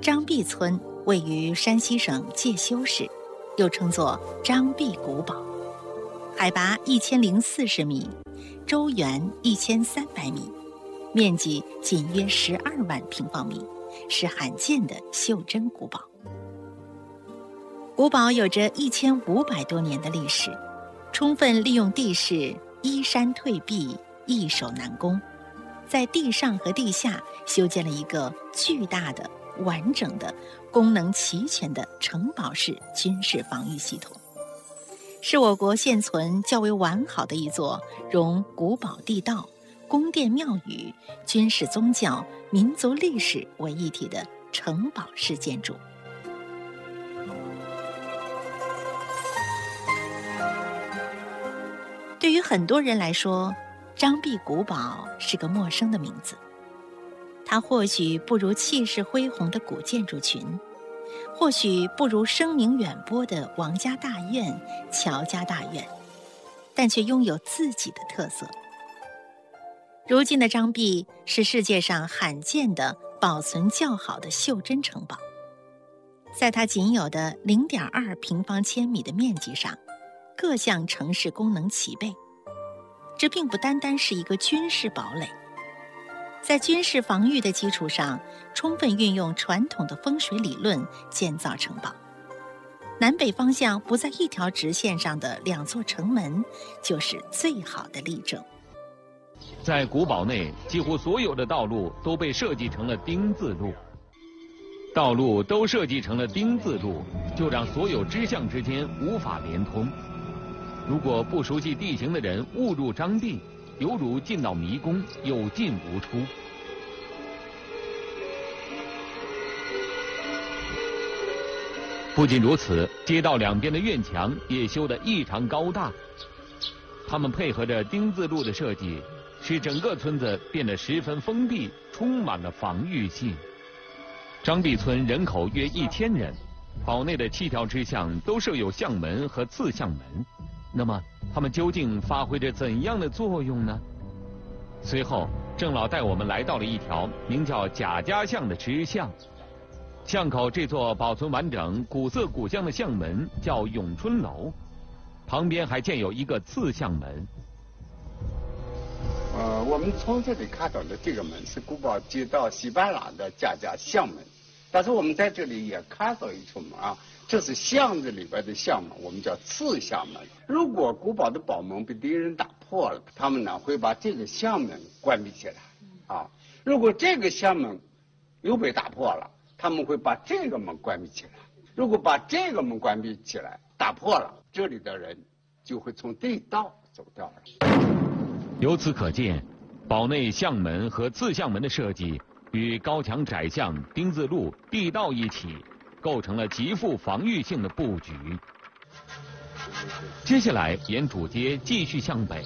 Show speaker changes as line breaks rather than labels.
张壁村位于山西省介休市，又称作张壁古堡，海拔1040米，周圆1300米，面积仅约12万平方米，是罕见的袖珍古堡。古堡有着1500多年的历史，充分利用地势，依山退壁，易守难攻，在地上和地下修建了一个巨大的、完整的、功能齐全的城堡式军事防御系统，是我国现存较为完好的一座融古堡地道、宫殿庙宇、军事宗教、民族历史为一体的城堡式建筑。对于很多人来说，张壁古堡是个陌生的名字。它或许不如气势恢宏的古建筑群，或许不如声名远播的王家大院、乔家大院，但却拥有自己的特色。如今的张壁是世界上罕见的保存较好的袖珍城堡，在它仅有的0.2平方千米的面积上，各项城市功能齐备。这并不单单是一个军事堡垒，在军事防御的基础上，充分运用传统的风水理论建造城堡。南北方向不在一条直线上的2座城门，就是最好的例证。
在古堡内，几乎所有的道路都被设计成了丁字路。道路都设计成了丁字路，就让所有支巷之间无法连通。如果不熟悉地形的人误入张壁，犹如进到迷宫，有进无出。不仅如此，街道两边的院墙也修得异常高大。它们配合着丁字路的设计，使整个村子变得十分封闭，充满了防御性。张壁村人口约1000人，堡内的7条支巷都设有巷门和次巷门。那么，它们究竟发挥着怎样的作用呢？随后，郑老带我们来到了一条名叫贾家巷的支巷。巷口这座保存完整、古色古香的巷门叫永春楼，旁边还建有一个次巷门。
我们从这里看到的这个门是古堡街道西半廊的贾家巷门，但是我们在这里也看到一处门啊。这是巷子里边的巷门，我们叫次巷门。如果古堡的堡门被敌人打破了，他们呢会把这个巷门关闭起来啊。如果这个巷门又被打破了，他们会把这个门关闭起来。如果把这个门关闭起来，打破了，这里的人就会从地道走掉了。
由此可见，堡内巷门和次巷门的设计与高墙窄巷、丁字路、地道一起，构成了极富防御性的布局。接下来沿主街继续向北，